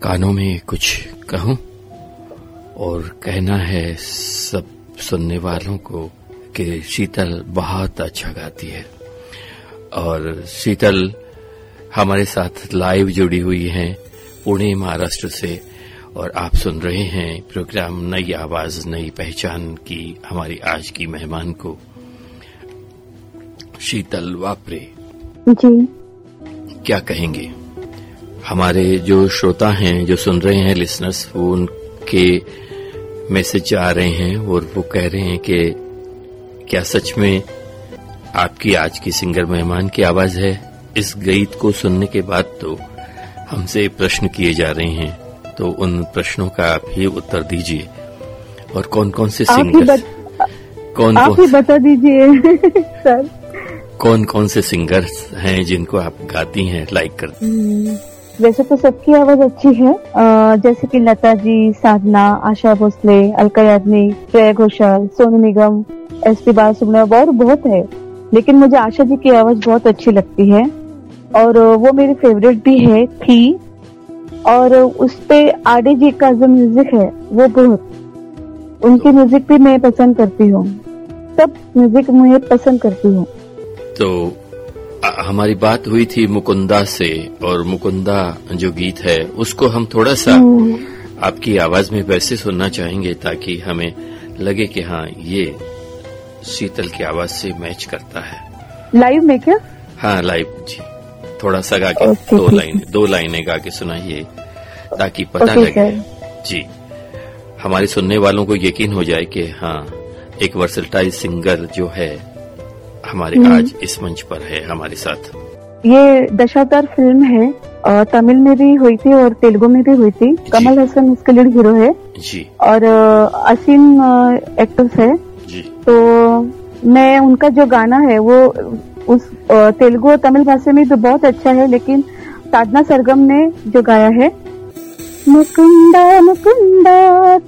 कानों में कुछ कहूं और कहना है सब सुनने वालों को कि शीतल बहुत अच्छा गाती है। और शीतल हमारे साथ लाइव जुड़ी हुई हैं पुणे महाराष्ट्र से, और आप सुन रहे हैं प्रोग्राम नई आवाज नई पहचान की हमारी आज की मेहमान को, शीतल वापरे जी। क्या कहेंगे? हमारे जो श्रोता हैं, जो सुन रहे हैं, लिसनर्स, वो उनके मैसेज आ रहे हैं और वो कह रहे हैं कि क्या सच में आपकी आज की सिंगर मेहमान की आवाज है? इस गीत को सुनने के बाद तो हमसे प्रश्न किए जा रहे हैं, तो उन प्रश्नों का आप ही उत्तर दीजिए। और कौन कौन से सिंगर, आप ही बता दीजिए सर, कौन कौन से सिंगर्स हैं जिनको आप गाती हैं, लाइक करती हैं? वैसे तो सबकी आवाज अच्छी है, जैसे कि लता जी, साधना, आशा भोसले, अलका याग्निक, श्रेया घोषाल, सोनू निगम, एसपी बालसुब्रमण्यम और बहुत है, लेकिन मुझे आशा जी की आवाज बहुत अच्छी लगती है और वो मेरी फेवरेट भी है थी। और उसपे आडे जी का जो म्यूजिक है वो बहुत, उनकी म्यूजिक भी मैं पसंद करती हूँ, सब म्यूजिक मैं पसंद करती हूँ। तो हमारी बात हुई थी मुकुंदा से, और मुकुंदा जो गीत है उसको हम थोड़ा सा आपकी आवाज में वैसे सुनना चाहेंगे ताकि हमें लगे कि हाँ ये शीतल की आवाज से मैच करता है। लाइव में क्या? हाँ लाइव जी, थोड़ा सा गा के दो लाइनें गा के सुनाइए ताकि पता लगे जी, हमारे सुनने वालों को यकीन हो जाए कि हाँ एक वर्सेटाइल सिंगर जो है हमारे आज इस मंच पर है हमारे साथ। ये दशावतार फिल्म है, तमिल में भी हुई थी और तेलुगु में भी हुई थी। कमल हसन उसके लीड हीरो है जी, और असीम एक्टर्स है जी। तो मैं उनका जो गाना है वो उस तेलुगु और तमिल भाषा में तो बहुत अच्छा है, लेकिन साधना सरगम ने जो गाया है, मुकुंदा मुकुंदा